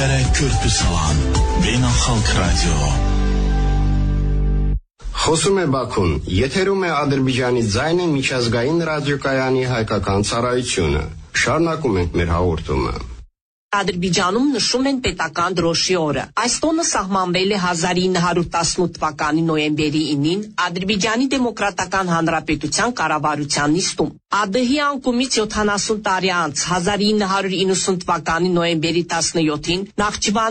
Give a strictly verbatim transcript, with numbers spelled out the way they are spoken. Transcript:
Körpü salan Beynəlxalq Radio. Խոսում է Բաքուն, եթերում է Ադրբեջանի ձայնը միջազգային ռադիոկայանի հայկական ծառայությունը։ Շարունակում ենք մեր հաղորդումը։ Ադրբեջանում նշում են պետական դրոշի օրը։ Այս տոնը սահմանվել է հազար ինը հարյուր տասնութ թվականի նոյեմբերի ինին Ադրբեջանի Դեմոկրատական Հանրապետության կառավարության նիստում։ ԱԴՀ-ի անկումից յոթանասուն տարի անց հազար ինը հարյուր իննսուն թվականի նոյեմբերի տասնյոթին Նախճիվան